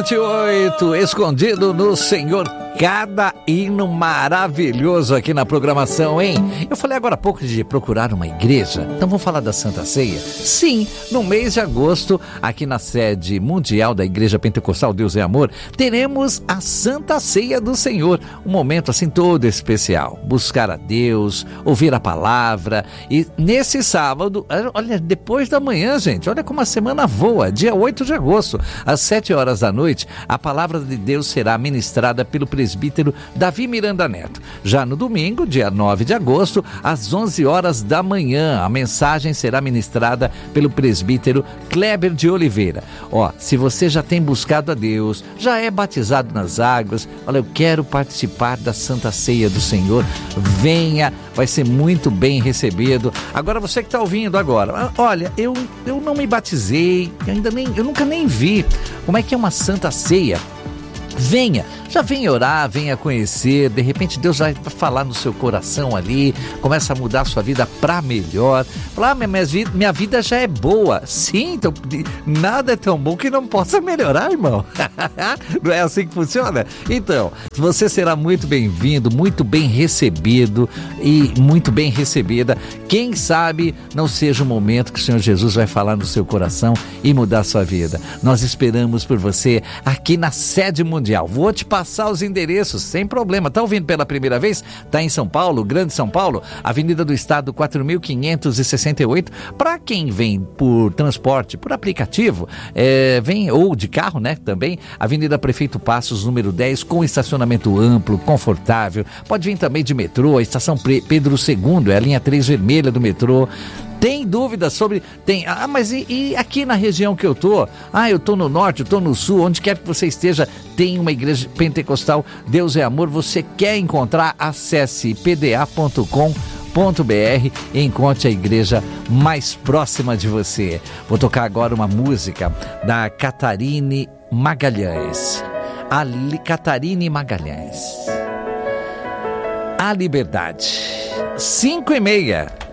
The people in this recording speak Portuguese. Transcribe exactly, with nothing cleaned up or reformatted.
vinte e oito, escondido no Senhor, cada hino maravilhoso aqui na programação, hein? Eu falei agora há pouco de procurar uma igreja, então vamos falar da Santa Ceia? Sim, no mês de agosto, aqui na sede mundial da Igreja Pentecostal Deus é Amor, teremos a Santa Ceia do Senhor, um momento assim todo especial, buscar a Deus, ouvir a palavra, e nesse sábado, olha, depois da manhã, gente, olha como a semana voa, dia oito de agosto, às sete horas da noite, a palavra de Deus será ministrada pelo presbítero Davi Miranda Neto. Já no domingo, dia nove de agosto, às onze horas da manhã, a mensagem será ministrada pelo presbítero Kleber de Oliveira. Ó, se você já tem buscado a Deus, já é batizado nas águas, olha, eu quero participar da Santa Ceia do Senhor, venha, vai ser muito bem recebido. Agora você que está ouvindo agora, olha, eu, eu não me batizei, eu ainda nem, eu nunca nem vi como é que é uma Santa Ceia. Venha, já venha orar, venha conhecer, de repente Deus vai falar no seu coração ali, começa a mudar a sua vida para melhor. Falar, ah, minha, vida, minha vida já é boa. Sim, então nada é tão bom que não possa melhorar, irmão. Não é assim que funciona? Então, você será muito bem-vindo, muito bem recebido e muito bem recebida. Quem sabe não seja o momento que o Senhor Jesus vai falar no seu coração e mudar a sua vida. Nós esperamos por você aqui na sede mundial. Vou te passar os endereços, sem problema. Tá ouvindo pela primeira vez? Tá em São Paulo, Grande São Paulo, Avenida do Estado quatro mil quinhentos e sessenta e oito. Para quem vem por transporte, por aplicativo, é, vem ou de carro, né? Também, Avenida Prefeito Passos, número dez, com estacionamento amplo, confortável. Pode vir também de metrô, a estação Pedro segundo, é a linha três vermelha do metrô. Tem dúvidas sobre... Tem, ah, mas e, e aqui na região que eu tô? Ah, eu tô no norte, eu tô no sul, onde quer que você esteja, tem uma igreja pentecostal, Deus é Amor. Você quer encontrar? Acesse p d a ponto com ponto b r e encontre a igreja mais próxima de você. Vou tocar agora uma música da Catarine Magalhães. A Catarine Magalhães. A Liberdade. Cinco e meia.